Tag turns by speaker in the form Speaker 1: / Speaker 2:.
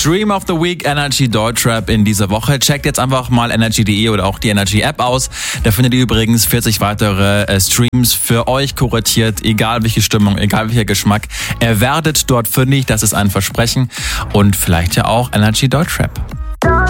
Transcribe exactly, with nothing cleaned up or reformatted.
Speaker 1: Stream of the Week, Energy Deutschrap in dieser Woche. Checkt jetzt einfach mal energy punkt de oder auch die Energy App aus. Da findet ihr übrigens vierzig weitere äh, Streams für euch kuratiert, egal welche Stimmung, egal welcher Geschmack. Ihr werdet dort fündig, das ist ein Versprechen. Und vielleicht ja auch Energy Deutschrap.